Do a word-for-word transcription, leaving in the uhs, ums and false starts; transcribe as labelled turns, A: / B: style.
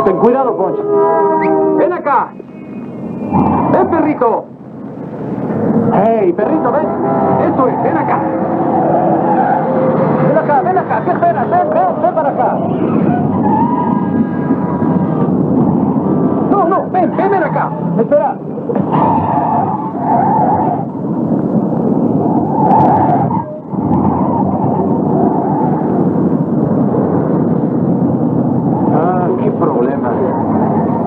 A: Ten cuidado, Poncho.
B: ¡Ven acá! ¡Ven, perrito!
A: ¡Hey, perrito, ven!
B: ¡Eso es! ¡Ven acá!
A: ¡Ven acá, ven acá! ¿Qué esperas? ¡Ven, ven, ven para acá!
B: ¡No, no! ¡Ven, ven, ven acá!
A: Espera.